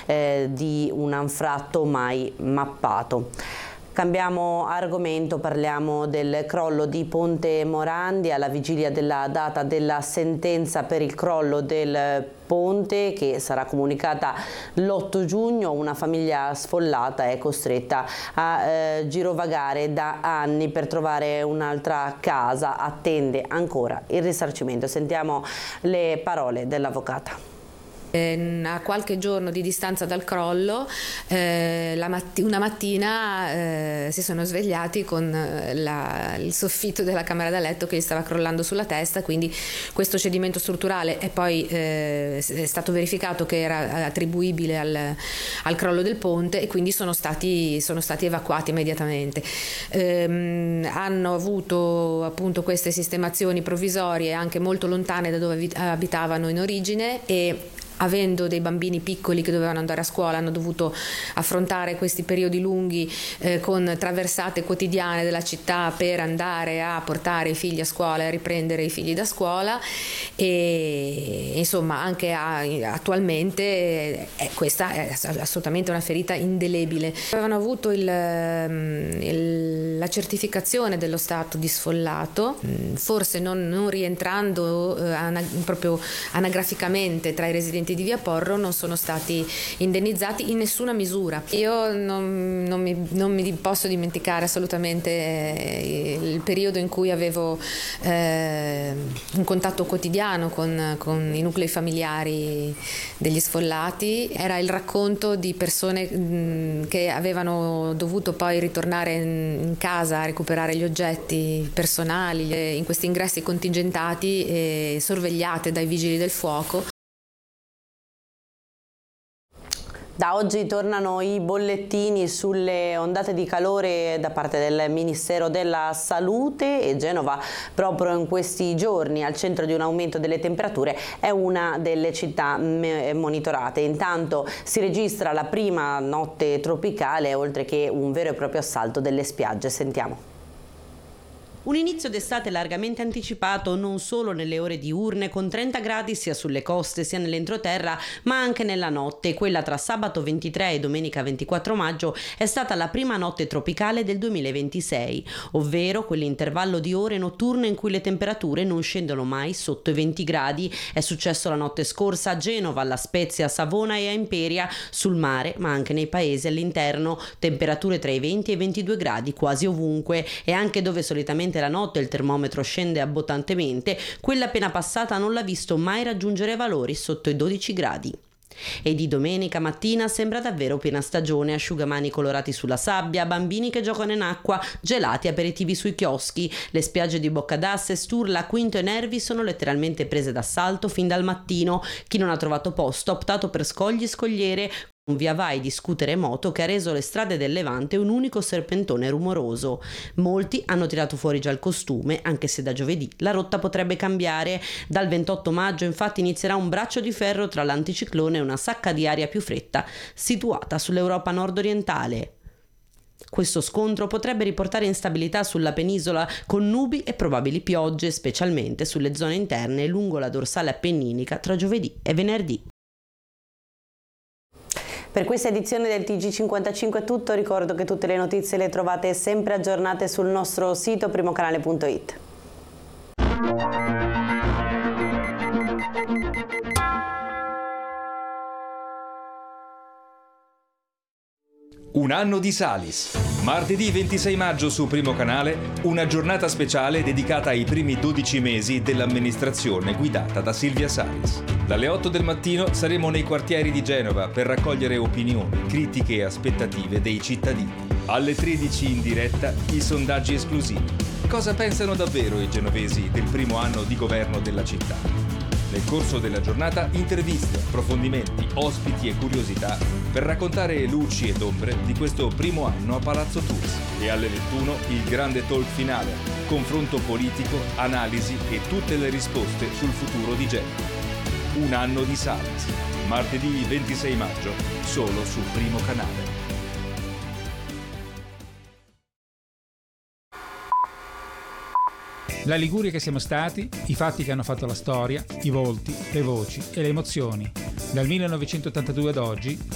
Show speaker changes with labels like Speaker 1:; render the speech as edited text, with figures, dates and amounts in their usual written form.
Speaker 1: di un anfratto mai mappato. Cambiamo argomento, parliamo del crollo di Ponte Morandi alla vigilia della data della sentenza per il crollo del ponte, che sarà comunicata l'8 giugno. Una famiglia sfollata è costretta a girovagare da anni per trovare un'altra casa, attende ancora il risarcimento. Sentiamo le parole dell'avvocata.
Speaker 2: A qualche giorno di distanza dal crollo, una mattina si sono svegliati con il soffitto della camera da letto che gli stava crollando sulla testa, quindi questo cedimento strutturale è poi è stato verificato che era attribuibile al crollo del ponte, e quindi sono stati evacuati immediatamente. Hanno avuto appunto queste sistemazioni provvisorie anche molto lontane da dove abitavano in origine, e avendo dei bambini piccoli che dovevano andare a scuola hanno dovuto affrontare questi periodi lunghi con traversate quotidiane della città per andare a portare i figli a scuola e a riprendere i figli da scuola, e insomma anche attualmente questa è assolutamente una ferita indelebile. Avevano avuto la certificazione dello stato di sfollato, forse non rientrando proprio anagraficamente tra i residenti di Via Porro, non sono stati indennizzati in nessuna misura. Io non mi posso dimenticare assolutamente il periodo in cui avevo un contatto quotidiano con i nuclei familiari degli sfollati. Era il racconto di persone che avevano dovuto poi ritornare in casa a recuperare gli oggetti personali in questi ingressi contingentati e sorvegliate dai vigili del fuoco.
Speaker 1: Da oggi tornano i bollettini sulle ondate di calore da parte del Ministero della Salute, e Genova proprio in questi giorni al centro di un aumento delle temperature è una delle città monitorate. Intanto si registra la prima notte tropicale, oltre che un vero e proprio assalto delle spiagge. Sentiamo. Un inizio d'estate largamente anticipato non solo nelle ore diurne, con 30 gradi sia sulle coste sia nell'entroterra, ma anche nella notte. Quella tra sabato 23 e domenica 24 maggio è stata la prima notte tropicale del 2026, ovvero quell'intervallo di ore notturne in cui le temperature non scendono mai sotto i 20 gradi. È successo la notte scorsa a Genova, alla Spezia, a Savona e a Imperia, sul mare, ma anche nei paesi all'interno. Temperature tra i 20 e i 22 gradi quasi ovunque, e anche dove solitamente la notte il termometro scende abbondantemente, quella appena passata non l'ha visto mai raggiungere valori sotto i 12 gradi. E di domenica mattina sembra davvero piena stagione, asciugamani colorati sulla sabbia, bambini che giocano in acqua, gelati, aperitivi sui chioschi. Le spiagge di Boccadasse, Sturla, Quinto e Nervi sono letteralmente prese d'assalto fin dal mattino. Chi non ha trovato posto ha optato per scogli e scogliere, un via vai di scooter e moto che ha reso le strade del Levante un unico serpentone rumoroso. Molti hanno tirato fuori già il costume, anche se da giovedì la rotta potrebbe cambiare. Dal 28 maggio infatti inizierà un braccio di ferro tra l'anticiclone e una sacca di aria più fredda situata sull'Europa nord-orientale. Questo scontro potrebbe riportare instabilità sulla penisola, con nubi e probabili piogge, specialmente sulle zone interne lungo la dorsale appenninica tra giovedì e venerdì. Per questa edizione del TG55 è tutto. Ricordo che tutte le notizie le trovate sempre aggiornate sul nostro sito primocanale.it.
Speaker 3: Un anno di Salis. Martedì 26 maggio su Primo Canale, una giornata speciale dedicata ai primi 12 mesi dell'amministrazione guidata da Silvia Salis. Dalle 8 del mattino saremo nei quartieri di Genova per raccogliere opinioni, critiche e aspettative dei cittadini. Alle 13 in diretta i sondaggi esclusivi. Cosa pensano davvero i genovesi del primo anno di governo della città? Nel corso della giornata interviste, approfondimenti, ospiti e curiosità per raccontare luci ed ombre di questo primo anno a Palazzo Tours. E alle 21 il grande talk finale, confronto politico, analisi e tutte le risposte sul futuro di Genova. Un anno di Salis, martedì 26 maggio, solo su Primo Canale.
Speaker 4: La Liguria che siamo stati, i fatti che hanno fatto la storia, i volti, le voci e le emozioni. Dal 1982 ad oggi,